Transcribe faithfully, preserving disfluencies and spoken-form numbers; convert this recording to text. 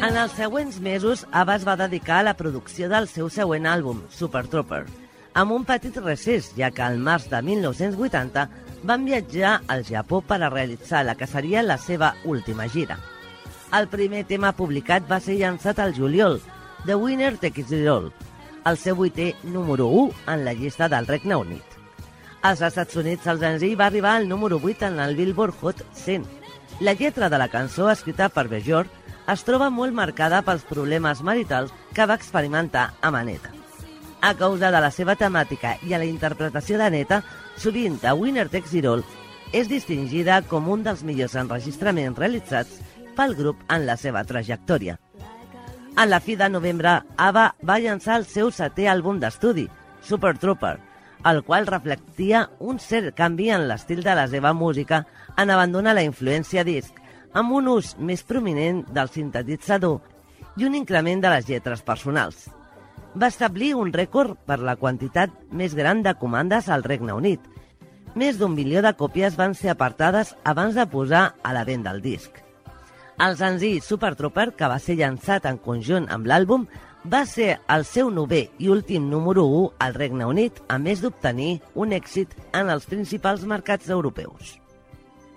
En els següents mesos, ABBA es va dedicar a la producció del seu següent àlbum, Super Trooper, amb un petit recés, ja que al març de mil nou-cents vuitanta van viatjar al Japó per a realitzar la que seria la seva última gira. El primer tema publicat va ser llançat al juliol, The Winner Takes It All, el seu vuitè número u en la llista del Regne Unit. Als Estats Units, el senzill va arribar al número vuit en el Billboard Hot cent. La lletra de la cançó, escrita per Björk, es troba molt marcada pels problemes maritals que va experimentar amb Aneta. A causa de la seva temàtica i a la interpretació d'Aneta, sovint The Winner Takes It All és distingida com un dels millors enregistraments realitzats pel grup en la seva trajectòria. En la fi de novembre, ABBA va llançar el seu setè àlbum d'estudi, Super Trooper, el qual reflectia un cert canvi en l'estil de la seva música en abandonar la influència disc, amb un ús més prominent del sintetitzador i un increment de les lletres personals. Va establir un rècord per la quantitat més gran de comandes al Regne Unit. Més d'un milió de còpies van ser apartades abans de posar a la venda el disc. El senzill Super Trooper, que va ser llançat en conjunt amb l'àlbum, va ser el seu novè i últim número u al Regne Unit, a més d'obtenir un èxit en els principals mercats europeus.